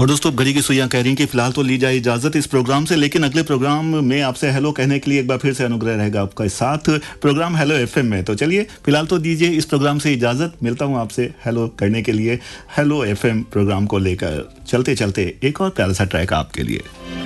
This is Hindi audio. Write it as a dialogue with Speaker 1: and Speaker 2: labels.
Speaker 1: और दोस्तों अब घड़ी की सुइयां कह रही हैं कि फिलहाल तो ली जाए इजाजत इस प्रोग्राम से, लेकिन अगले प्रोग्राम में आपसे हेलो कहने के लिए एक बार फिर से अनुग्रह रहेगा आपका साथ प्रोग्राम हेलो एफएम में। तो चलिए फिलहाल तो दीजिए इस प्रोग्राम से इजाजत, मिलता हूं आपसे हेलो करने के लिए हेलो एफएम प्रोग्राम को लेकर। चलते चलते एक और प्यारा सा ट्रैक आपके लिए।